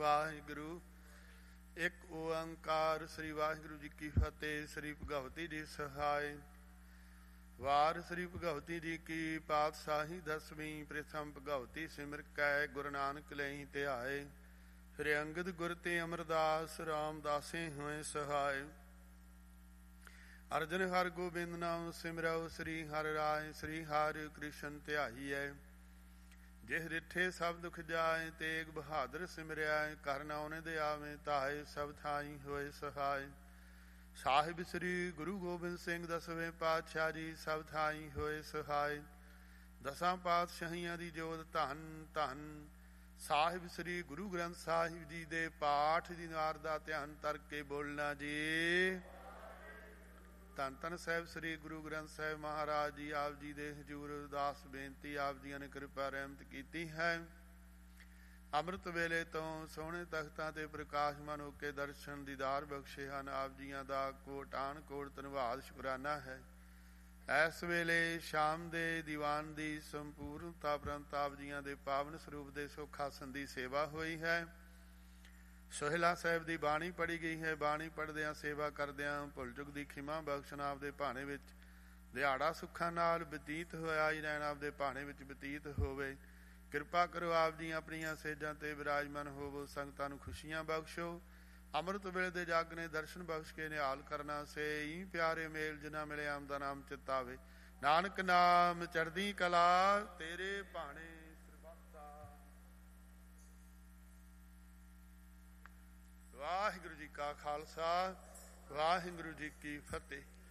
ਵਾਹਿਗੁਰੂ। ਇੱਕ ਓੰਕਾਰ। ਸ੍ਰੀ ਵਾਹਿਗੁਰੂ ਜੀ ਕੀ ਫਤਿਹ। ਸ੍ਰੀ ਭਗਵਤੀ ਜੀ ਸਹਾਇ। ਵਾਰ ਸ੍ਰੀ ਭਗਵਤੀ ਜੀ ਕੀ ਪਾਤਸ਼ਾਹੀ ਦਸਵੀਂ। ਪ੍ਰਥਮ ਭਗਵਤੀ ਸਿਮਰ ਕੈ ਗੁਰੂ ਨਾਨਕ ਲਈ ਧਿਆਏ। ਫਿਰ ਅੰਗਦ ਗੁਰ ਤੇ ਅਮਰਦਾਸ ਰਾਮਦਾਸੇ ਹੋਏ ਸਹਾਇ। ਅਰਜਨ ਹਰ ਗੋਬਿੰਦ ਨਾਮ ਸਿਮਰਉ। ਸ੍ਰੀ ਹਰਿ ਰਾਇ ਸ੍ਰੀ ਹਰਿ ਕ੍ਰਿਸ਼ਨ ਧਿਆਈਐ। ਜਿਹ ਰਿਠੇ ਸਭ ਦੁਖ ਜਾਏ। ਤੇਗ ਬਹਾਦਰ ਸਿਮਰਿਆ। ਕਰ ਨਾਉ ਦੇ ਆਵੇ ਤਾਏ। ਸਭ ਥਾਈ ਹੋਏ ਸਹਾਇ। ਸਾਹਿਬ ਸ੍ਰੀ ਗੁਰੂ ਗੋਬਿੰਦ ਸਿੰਘ ਦਸਵੇਂ ਪਾਤਸ਼ਾਹ ਜੀ ਸਭ ਥਾਈ ਹੋਏ ਸਹਾਇ। ਦਸਾਂ ਪਾਤਸ਼ਾਹੀਆਂ ਦੀ ਜੋਤ ਧੰਨ ਧੰਨ। ਸਾਹਿਬ ਸ੍ਰੀ ਗੁਰੂ ਗ੍ਰੰਥ ਸਾਹਿਬ ਜੀ ਦੇ ਪਾਠ ਦੀ ਨਾਰ ਦਾ ਧਿਆਨ ਧਰ ਕੇ ਬੋਲਣਾ ਜੀ। ਧੰਨ ਧੰਨ ਸਾਹਿਬ ਸ੍ਰੀ ਗੁਰੂ ਗ੍ਰੰਥ ਸਾਹਿਬ ਮਹਾਰਾਜ ਜੀ ਆਪ ਜੀ ਦੇ ਹਜ਼ੂਰ ਅਰਦਾਸ ਬੇਨਤੀ। ਆਪ ਜੀਆਂ ਨੇ ਕਿਰਪਾ ਰਹਿਮਤ ਕੀਤੀ ਹੈ। ਅੰਮ੍ਰਿਤ ਵੇਲੇ ਤੋਂ ਸੋਹਣੇ ਤਖਤਾਂ ਤੇ ਪ੍ਰਕਾਸ਼ਮਾਨ ਹੋ ਕੇ ਦਰਸ਼ਨ ਦੀਦਾਰ ਬਖਸ਼ੇ ਹਨ। ਆਪ ਜੀਆਂ ਦਾ ਕੋਟਾਨ ਕੋਟ ਧੰਨਵਾਦ ਸ਼ੁਕਰਾਨਾ ਹੈ। ਇਸ ਵੇਲੇ ਸ਼ਾਮ ਦੇ ਦੀਵਾਨ ਦੀ ਸੰਪੂਰਨਤਾ ਉਪਰੰਤ ਆਪ ਜੀਆਂ ਦੇ ਪਾਵਨ ਸਰੂਪ ਦੇ ਸੁਖ ਆਸਣ ਦੀ ਸੇਵਾ ਹੋਈ ਹੈ। ਸੋਹਿਲਾ ਸਾਹਿਬ ਦੀ ਬਾਣੀ ਪੜ੍ਹੀ ਗਈ ਹੈ। ਬਾਣੀ ਪੜ੍ਹਦਿਆਂ ਸੇਵਾ ਕਰਦਿਆਂ ਭੁੱਲ ਚੁੱਕ ਦੀ ਖਿਮਾ ਬਖਸ਼ਣ। ਆਪ ਦੇ ਭਾਣੇ ਵਿੱਚ ਦਿਹਾੜਾ ਸੁੱਖਾਂ ਨਾਲ ਬਤੀਤ ਹੋਇਆ ਹੀ ਰਹਿਣਾ। ਆਪ ਦੇ ਭਾਣੇ ਵਿੱਚ ਬਤੀਤ ਹੋਵੇ। ਕਿਰਪਾ ਕਰੋ ਆਪ ਜੀ ਆਪਣੀਆਂ ਸੇਜਾਂ ਤੇ ਵਿਰਾਜਮਾਨ ਹੋਵੋ। ਸੰਗਤਾਂ ਨੂੰ ਖੁਸ਼ੀਆਂ ਬਖਸ਼ੋ। ਅੰਮ੍ਰਿਤ ਵੇਲੇ ਦੇ ਜਾਗਨੇ ਦਰਸ਼ਨ ਬਖਸ਼ ਕੇ ਨਿਹਾਲ ਕਰਨਾ। ਸੇ ਪਿਆਰੇ ਮੇਲ ਜਿਨ੍ਹਾਂ ਮਿਲੇ ਆਮ ਦਾ ਨਾਮ ਚਿਤਾਵੇ। ਨਾਨਕ ਨਾਮ ਚੜ੍ਹਦੀ ਕਲਾ ਤੇਰੇ ਭਾਣੇ ਸਰਬੱਤਾ। ਵਾਹਿਗੁਰੂ ਜੀ ਕਾ ਖਾਲਸਾ ਵਾਹਿਗੁਰੂ ਜੀ ਕੀ ਫਤਿਹ।